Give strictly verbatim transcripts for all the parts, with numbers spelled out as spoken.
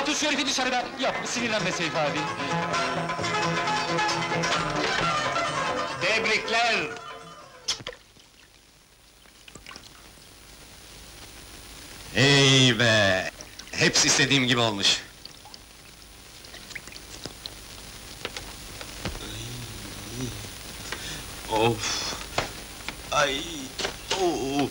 Tut şu herifi dışarıda! Yapma, sinirlenme Seyfi abi! Tebrikler! Hey be! Hepsi istediğim gibi olmuş. Of! Ay! Of!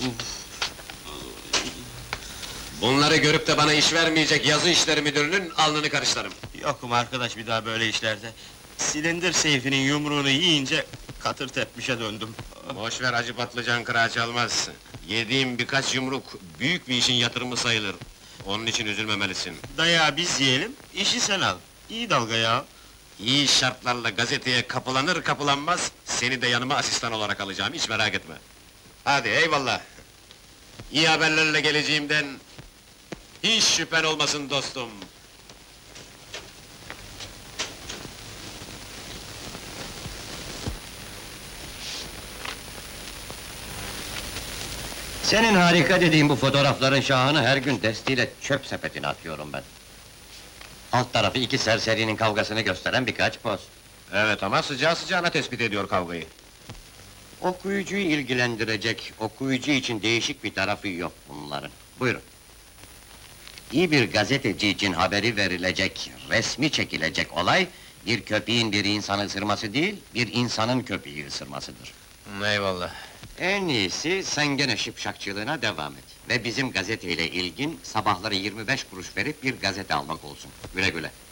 Bunları görüp de bana iş vermeyecek yazı işleri müdürünün alnını karışlarım. Yokum arkadaş bir daha böyle işlerde. Silindir Seyfi'nin yumruğunu yiyince katır tepmişe döndüm. Boş ver Hacı Patlıcan kırağı çalmaz. Yediğim birkaç yumruk büyük bir işin yatırımı sayılır. Onun için üzülmemelisin. Dayağı biz yiyelim, işi sen al. İyi dalga ya. İyi şartlarla gazeteye kapılanır kapılanmaz, seni de yanıma asistan olarak alacağım, hiç merak etme. Hadi eyvallah! İyi haberlerle geleceğimden hiç şüphen olmasın dostum. Senin harika dediğin bu fotoğrafların şahını her gün destiyle çöp sepetine atıyorum ben. Alt tarafı iki serserinin kavgasını gösteren birkaç poz. Evet ama sıcağı sıcağına tespit ediyor kavgayı. Okuyucuyu ilgilendirecek, okuyucu için değişik bir tarafı yok bunların. Buyurun. İyi bir gazeteci için haberi verilecek, resmi çekilecek olay... ...bir köpeğin bir insanı ısırması değil, bir insanın köpeği ısırmasıdır. Eyvallah. En iyisi sen gene şıpşakçılığına devam et. Ve bizim gazeteyle ilgin sabahları yirmi beş kuruş verip bir gazete almak olsun. Güle güle.